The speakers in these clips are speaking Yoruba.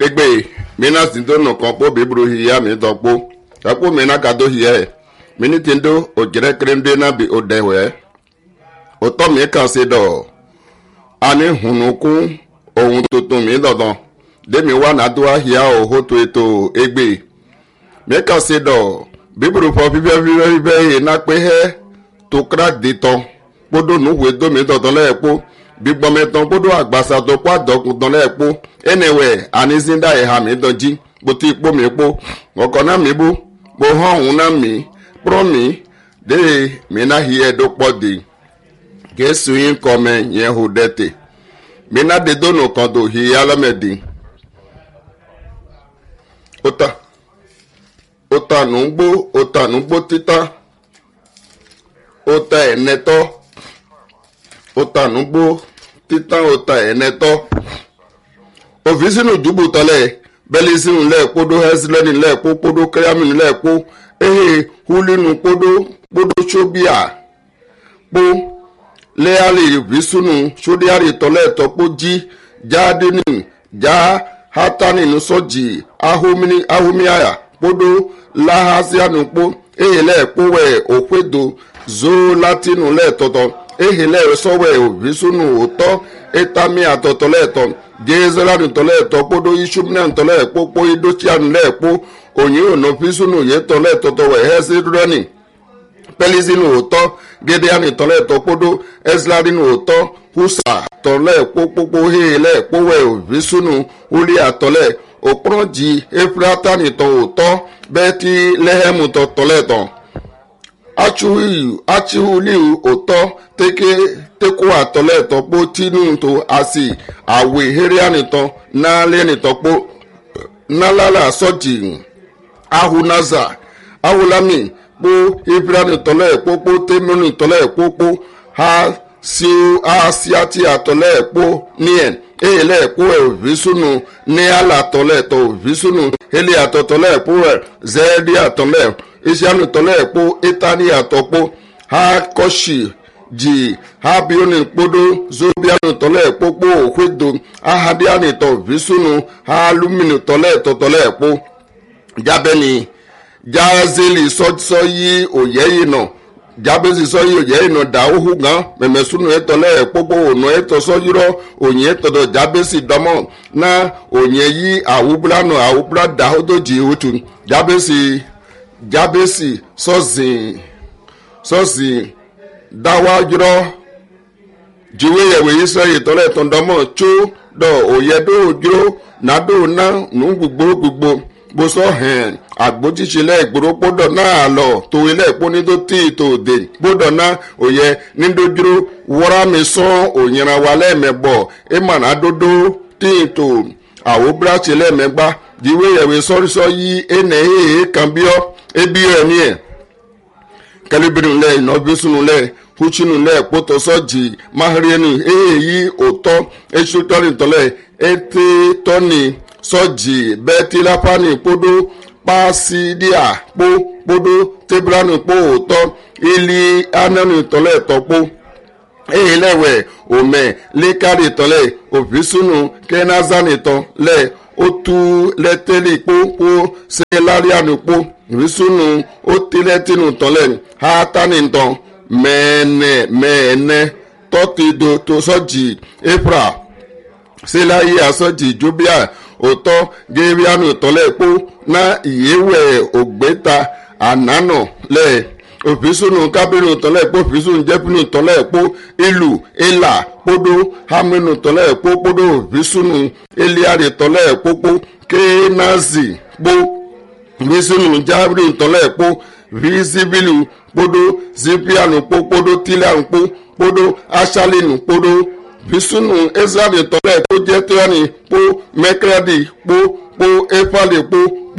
egbe mina tindo no kompo bibru hiya mi dokpo akpo mina kado hiya mini tindo ojere krende na bi odewe oto mi kan se do ani hunukun ohun tuntun mi dandan de mi wa na do hiya o hoto eto egbe mi kan se do bibru fo bibe na pe he to kra diton podo nu we do mi dandan le epo gbígbọ́ mẹ́tàn gbọ́dọ̀ àgbàsà tó kó àdọ́kùn tán lẹ́ẹ̀pọ̀ ẹnẹ̀wẹ̀ àníṣíńdà ẹ̀hà mi dọ̀jí bó ti pọ̀ mi pọ̀ ọkọ̀ náà mi bó bó hàn òun náà mi pọ̀ mi dé mi náà hi ẹ̀dọ́ pọ̀ dé kẹ́sù yín kọ́ mẹ́ yẹn hù dẹ́tẹ̀ mi náà dé dónù kan tó hi alọ́mẹ̀dì ó ta nùgbó títà ó ta ẹ̀nẹ́tọ́ ó ta nùgbó títàn ọ̀tà ẹ̀nẹ́tọ́ òfìsínú dùbù tọ́lẹ̀ bẹ́lí sínú lẹ́ẹ̀kpódó hẹ́sílẹ́nì lẹ́ẹ̀kpó kpódó kẹ́yàmínú lẹ́ẹ̀kpó ehe hulinu kpódó sóbíà kpó lẹ́yàlì òfìsínú sódíàrì tọ́lẹ̀ tọ́kpó jí jáàdínì já hátánì nùsọ́jì ahómíàyà kpódó láhásíánù kpó ehe lẹ́ẹ̀kpó wẹ̀ òkwedo zó látínù lẹ́ẹ̀tọ́tọ́ ehele sọwọ òbísùnù òótọ́ etami àtọ̀tọ̀lẹ́ẹ̀tọ̀ jésùlánù tọ̀lẹ́ẹ̀tọ̀ kpódó isúmínà tọ̀lẹ́ẹ̀kpó kpó idótíànù lẹ́ẹ̀kpó òyìn ònà bísùnù yẹtọ̀lẹ́ẹ̀tọ̀tọ̀ wẹ̀ hẹ́sídúrẹ́nì pẹ́lísìnù òótọ́ gédéànù tọ̀lẹ́ẹ̀tọ̀ kpódó ẹ̀sìládìnù òótọ̀ húsà tọ̀lẹ́ẹ̀kpó kpókpó hẹ́ẹ̀lẹ́ẹ̀kpó wẹ̀ òbísùnù wúlí àtọ̀lẹ́ òkúrọ̀jì éfúrátánì tọ̀ òótọ́ bẹ́ẹ̀tì lẹ́hẹ́mù tọ̀tọ̀lẹ́ẹ̀tọ̀ achihuliu ụtọ teko atọlẹtọ kpo tinu to asi awe herianitọ n'alienitọ kpo n'alala sọji ahunaza ahulami kpo ibrianitọlẹ kpokpo temonitọlẹ kpokpo ha siati atọlẹ kpo nien eyele kpo evisunu ní alatọlẹtọ visunu eli atọtọlẹ kpo zẹẹdi atọlẹ isianu tọlẹ kpo etani atọkpo ha kọsi ji ha bioni kpodo zobianu tọlẹ kpokpo okwedo ahadiani tọ visunu ha alumini tọlẹ tọtọlẹ kpo jabeni jazeli sọyi oyeyi nọ jabesi sọyi oyeyi nọ da ohu gan mẹmẹsunu etọlẹ kpokpo ono etọ sọyirọ onye etọdọ jabesi dọmọ na onye yi awubula dahodoji otu jabesi sọ́ọ̀sì dáwájúrọ́ jíwé yẹ̀wé israẹli tọ́lẹ̀ tọ́ndọ́mọ̀ tó dọ̀ òyẹ́dó òjò nádó ná nù gbogbo bóso hẹn àgbótíṣelẹ̀ ìgboro kpódọ̀ náà lọ tòwélẹ̀ ìpónító tí tòde kpódọ̀ náà òyẹ nídójúró wọ́rámi sán òyìnbá wa lẹ́ẹ̀mẹ́bọ̀ ìmọ̀nà dódó tí tò àwòbúrásì lẹ́ẹ̀mẹ́gbá jíwé yẹ̀wé sọ́rísọ́ yí ẹnẹ́ kan bíọ́ ebi ẹni ẹ kẹlẹbìrin lẹ ìnàbísùnù lẹ húchínù lẹ kpótọsọjì mahariẹni eyi òtọ esotọnitọlẹ etetọni sọjì bẹtìlápánì kpódó pàṣídìá kpódó tẹbìránì kpó òtọ ili anẹnitọlẹ tọkpó eyi lẹwẹ òmẹ lẹkàrìtọlẹ òfìsùnù kẹnazanitọ lẹ otu lẹtẹlẹ kpókpó sẹlarianu kpó risunu otilẹtinu tọlẹ hatanitọ mẹẹnẹ tọtido tosọji efra selayi asọji jobia òtọ gẹrianu tọlẹ kpó na ìyẹwẹ ògbẹta ànánọ lẹ òfìsùnù kábínù tọ́lẹ̀ kpó òfìsùnù jẹ́pínù tọ́lẹ̀ kpó ìlú ìlà kpódó hamínù tọ́lẹ̀ kpó kpódó òfìsùnù eliari tọ́lẹ̀ kpókpó kénazi kpó òfìsùnù jábìrì tọ́lẹ̀ kpó rìsíbìlù kpódó zipianu kpó kpódó tìlíanu kpó kpódó asalinu kpódó òfìsùnù ezrali tọ́lẹ̀ kpó jẹ́tíwani kpó mẹkẹrẹdì kpó efali kpó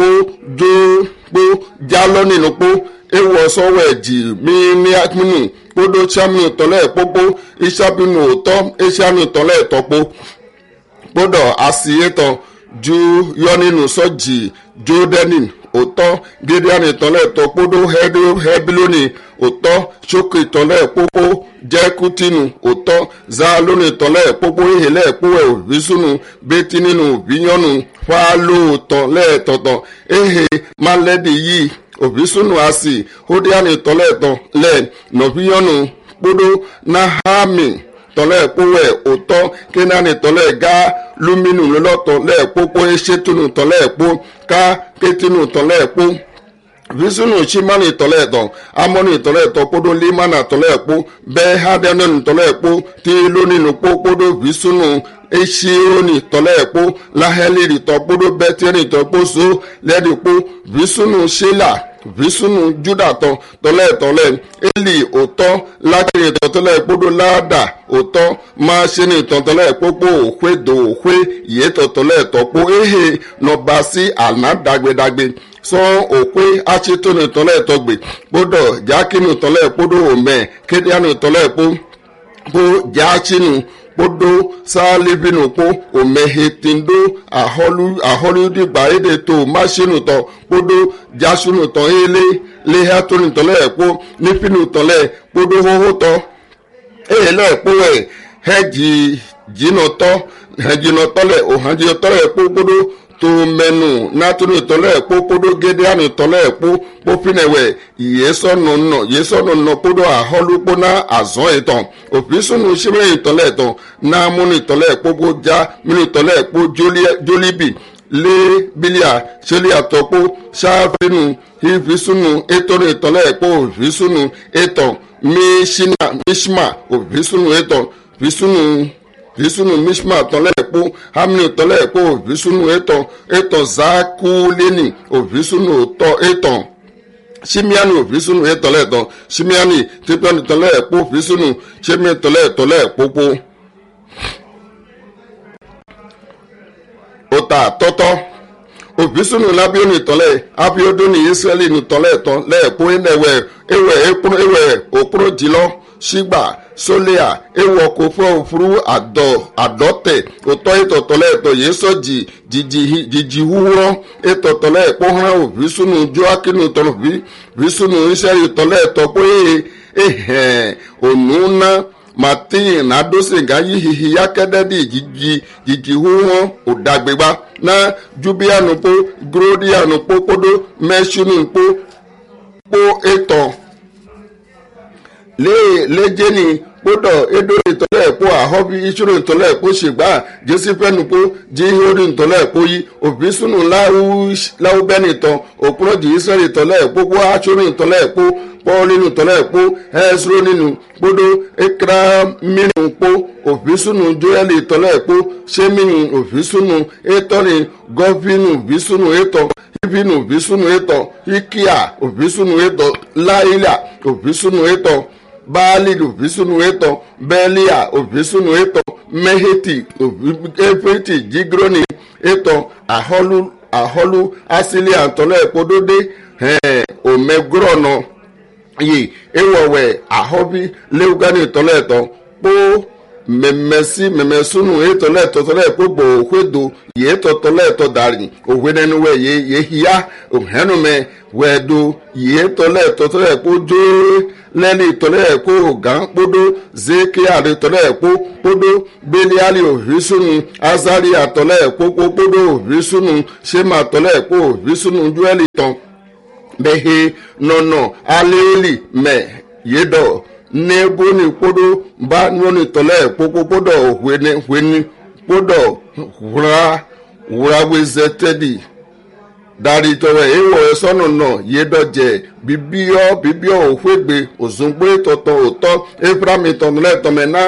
jalọninu kpó ewu ọsọwọ ẹjì mímíàmínú kpódó sàmínú tọlẹ kpókpó ìsàbínú òtọ ìsàmínú tọlẹ tọkpó kpódọ àsìyẹtọ ju yọnínú sọjì jódẹnì òtọ gídíàní tọlẹ tọ kpódó hẹbílónì òtọ sókè tọlẹ kpókpó jẹkútínú òtọ zálónì tọlẹ kpókpó ìhìlẹ kpówẹ òbísùnù bẹtínínú bíyọnù fa lóòótọ́ lẹ́ẹ̀tọ̀tọ̀ ehe malẹ́dì yìí òbísùnù àsì hódíàní tọ́lẹ̀tọ̀ lẹ̀ nọ̀bíyọ́nù kpódó nahami tọ́lẹ̀ kpówẹ̀ òtọ́ kénáni tọ́lẹ̀ gá lúmínú lọ́tọ̀ lẹ̀ kpókpó eṣètùnú tọ́lẹ̀ kpó ká kétínú tọ́lẹ̀ kpó visunu chimani tọ́lẹ̀tọ̀ amọ́ni tọ́lẹ̀tọ̀ kpódó limana tọ́lẹ̀ kpó bẹ́ẹ̀ hádẹ́nẹ́nu tọ́lẹ̀ kpó tí lónìí kpó kpódó visunu esioni tọ́lẹ̀ kpó lahẹ́lì tọ́ kpódó bẹ́tẹ́ni tọ́ kpó so lẹ́dí kpó visunu ṣẹlá visunu judatɔ tɔlɛ eli òtɔ lakiri tɔtɔlɛ kpodo lada òtɔ masini tɔtɔlɛ kpokpo òkwe do òkwe yé tɔtɔlɛ tɔkpo ehe nɔbasi anadagbedagbe sɔn òkwe atsitoni tɔlɛ tɔgbe kpodɔ jakinu tɔlɛ kpodo omɛ kedianu tɔlɛ kpo jatsinu kpodo salivinu kpo omehetindo ahɔludigba ede to masinu tɔ kpodo jasunu tɔ ele lehatoni tɔlɛ kpo nifinu tɔlɛ kpodo hohotɔ eyelɛ kpowɛ hɛdzinɔtɔlɛ ohadzinɔtɔlɛ kpo kpodo to mɛnu natoni tɔlɛ kpo kpodo gedeani tɔlɛ kpo kpopinɛwɛ yesɔnɔnɔ kpodo ahɔlu kpona azɔ etɔ opisunu simeni tɔlɛ tɔ namuni tɔlɛ kpokpo dza mini tɔlɛ kpo jolibi le bilia selia tɔkpo safinu hivisunu etɔni tɔlɛ kpo visunu etɔ mishma ovisunu etɔ visunu mishma tɔlɛ kpo hamini tɔlɛ kpo visunu etɔ zakuleni ovisunu tɔ etɔ simiani ovisunu etɔlɛ tɔ simiani tipiani tɔlɛ kpo visunu simiani tɔlɛ kpokpo ota tɔtɔ ovisunu labioni tɔlɛ abiodoni israeli ni tɔlɛ tɔ lɛ kpo enewɛ ewɛ okpro dilɔ sigba solea ewɔ kofo ofuru adɔtɛ otɔ etɔtɔlɛ tɔ yesɔ dzidzihuwɔ etɔtɔlɛ kpohã ovisunu joakinu tɔlɔ visunu israeli tɔlɛ tɔ kpo ehɛn onuna martin nadosenga yi hihi yakɛdɛdi dzidzihuwɔ odagbegba na jubianu kpo grodianu kpo kpodo mɛsinu kpo etɔ lejeni kpódọ̀ edo ìtọ́lẹ̀ ẹ̀pọ̀ àhọ́bí ìṣòro ìtọ́lẹ̀ ẹ̀pọ̀ ṣègbà jésìfẹ́nu kó jíhórí ìtọ́lẹ̀ ẹ̀pọ̀ yìí òbísùnù láwùbẹ́ni tán òkúrọ̀jì ìsọ̀rọ̀ ìtọ́lẹ̀ ẹ̀pọ̀ kó aṣọ́rọ̀ ìtọ́lẹ̀ ẹ̀pọ̀ pọ́ọ́línú ìtọ́lẹ̀ ẹ̀pọ̀ ẹ̀ẹ́sọ́rọ̀ nínú kpódó ekra mínú kpó òbísùnù jóẹ́lì ìtọ́lẹ̀ ẹ̀pọ̀ sẹ́mínú òbísùnù ètọ́ni gọ́fínù òbísùnù ètọ́ ibinu òbísùnù ètọ́ ikia òbísùnù ètọ́ láìlà òbísùnù ètọ́ baali òbísùnù ètò bẹ́ẹ̀líà òbísùnù ètò mẹ́hẹ́tì efeti jígrọ́nì ètò àhọ́lú asílẹ̀ àtọ́lẹ̀ ìpòdódé òmẹ́gúrọ̀nà yìí ewọ̀wẹ̀ àhọ́bí léwugani ìtọ́lẹ̀ ẹ̀tọ́ kpó mẹmẹsùnù ètòlẹ̀ tọ́tọ́lẹ̀ kpógbò òhwédo yìí tọ́tọ́lẹ̀ tọ́ dàrí òhwénẹnuwẹ̀ yìí hìyà òhẹ́numẹ̀ wẹ̀ẹ́do yìí tọ́lẹ̀ tọ́tọ́lẹ̀ kpó jóó lẹ́ni ìtọ́lẹ̀ ẹ̀kọ́ ọ̀gá kpódó zeke àdìtọ́lẹ̀ ẹ̀kọ́ kpódó beliali òhìsùnù azari àtọ́lẹ̀ ẹ̀kọ́ kpódó òhìsùnù sema àtọ́lẹ̀ ẹ̀kọ́ òhìsùnù juẹ́lì tán bẹ́ẹ̀ nọ̀nà alẹ́lì mẹ́ yédọ̀ neboni kpódó bá nọ́ni tọ́lẹ̀ ẹ̀kọ́ kpódó òhìní kpódó wúrawézẹ́tẹ́dì dari tọwẹ ewọ ẹsọnù náà yédọjẹ bíbíọ òfégbé òzùngbé tọtọ òtọ eframi tọmọlẹ tọmẹná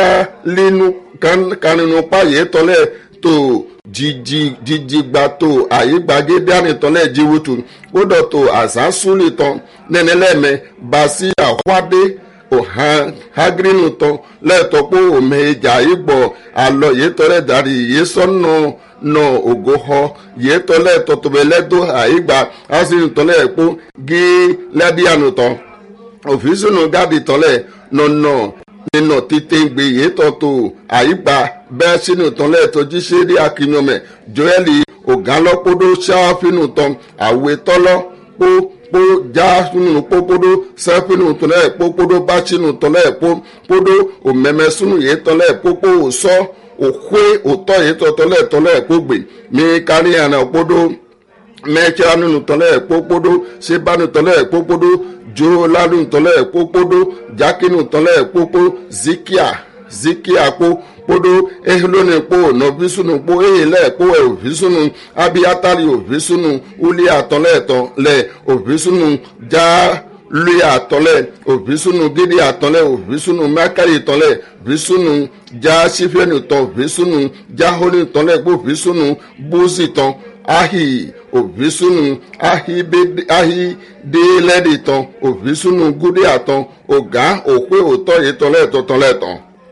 kaninu páyé tọlẹ tó jìjìgbà tó àyígbàgédé ànitọlẹ jíwútu kódọ tó àzánsúlì tán nẹnẹlẹmẹ basi àwádé òhagirinu tán lẹtọpọ òmèjà ìgbọ àlọ yétọlẹ dari yésọnù nọ ògo họ yìí tọ́lẹ̀ tọ́tọ́bẹ̀lẹ́ tó àyígbà asinu tọ́lẹ̀ ẹ̀kọ́ gé lẹ́díànù tán òfìsùnù gáàdì tọ́lẹ̀ nọ̀nà nínà títẹ̀ gbé yìí tọ́tọ́ àyígbà bẹ́ẹ̀ sínú tọ́lẹ̀ tọ́jú ṣẹ́ẹ́dí akínyọmẹ̀ joeli ògánlọ́pọ́dọ́ ṣáfínù tán àwẹ̀ tọ́lọ́ kpó jáfínù kpókpódó sẹ́fínù tọ́lẹ̀ kpókpódó báṣínù tọ́lẹ̀ kpókpódó òmẹ̀mẹ́sùnù yìí tọ́lẹ̀ kpókpó òsọ́ òkwe òtọ́ yìí tọ́tọ́lẹ̀ kógbè mi kárí àná òpódó mẹ́kẹ́rà nínú tọ́lẹ̀ pópódó ṣébánu tọ́lẹ̀ pópódó jó ládùn tọ́lẹ̀ pópódó jákínú tọ́lẹ̀ pópó zikia pópódó ehilóni pó nọbísùnù pó ehilẹ̀ pó òbísùnù abiyatali òbísùnù ulia tọ́lẹ̀ tọ́lẹ̀ òbísùnù já lui atɔlɛ obisunu gidi atɔlɛ obisunu makari tɔlɛ bisunu ja sifiɛnu tɔ bisunu jaholi tɔlɛ kpo bisunu buzi tɔ ahi obisunu ahi deelɛdi tɔ obisunu gudi atɔ oga okpe otɔ yi tɔlɛ tɔtɔlɛ tɔ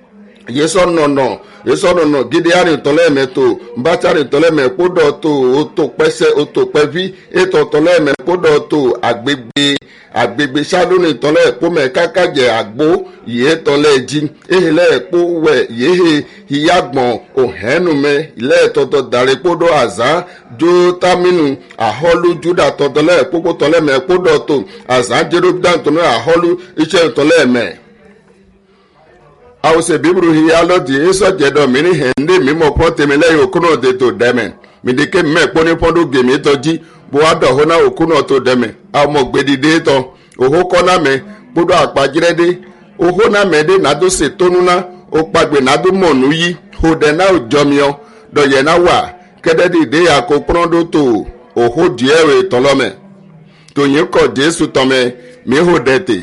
yesɔnɔnɔ gidiari tɔlɛ mɛ to nbatsari tɔlɛ mɛ kpɔdɔ to oto kpɛsɛ oto kpɛvi etɔ tɔlɛ mɛ kpɔdɔ to agbegbe sadoni tɔlɛ kpɔmɛ kakadze agbo yie tɔlɛ dzi ehe lɛ kpɔ wɛ yehe hiyagbɔn ohɛnumɛ lɛ tɔtɔ dari kpɔdɔ azã dzo taminu ahɔlu juda tɔtɔlɛ kpɔkpɔ tɔlɛ mɛ kpɔdɔ to azã jerobidan tɔlɛ ahɔlu itsɛ tɔlɛ mɛ. awuse biburu hi alɔdi esɔdze mini hɛnde mimɔ pɔtɛmi lɛ yokono de to dɛmɛ midike mɛ kpɔni pɔndo gemi tɔdzi bo adɔ ho na okono to dɛmɛ amɔ gbedide tɔ oho kɔna mɛ kpodo akpadzrɛ de oho na mɛ de nado se tonu na okpagbe nado mɔnu yi ho dɛ na odzɔmiɔ dɔyɛ na wa kɛdɛdi de ya ko kplɔ do to oho diɛwe tɔlɔmɛ tonye kɔ jesu tɔmɛ mi ho dɛ te.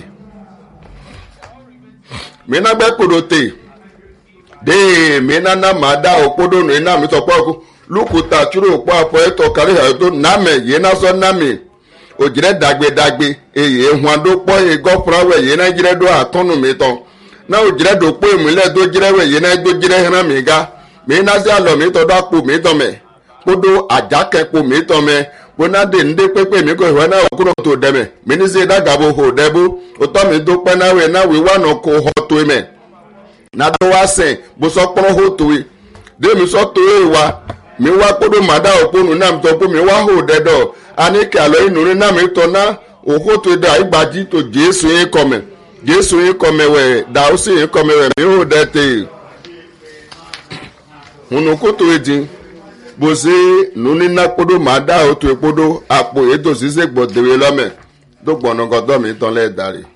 mina gbe kpodo te de mina na ma da okpodo no ina mi topo ku lukuta churu opo apo eto kari ha to na me ye na so na me ojire dagbe eye huan do po e go prawe ye na jire do atonu mi to na ojire do po emule do jire we ye na do jire hana mi ga mi na se alo mi to da po mi to me kpodo ajake po mi to me bona de nde pepe mi ko hwa na okuro to deme mi ni se da gabo ho debo o to mi do pe na we wa no ko ho to me na do wa se bo so poro ho to we de mi so to we wa mi wa kodo mada oponu na mi to po mi wa ho dedo ani ke alo inu ri na mi to na o ho to da igbaji to Jesu yin come we da o si yin come we mi ho de te unu ko to edin bó ṣe nuni ná kpodo máa dá òtún epodo àpò ètò ṣíṣe gbọ̀dẹ̀wé lọ́mẹ̀ tó gbọ̀nà gọ́dọ̀ mi tán lẹ́ẹ̀dárì.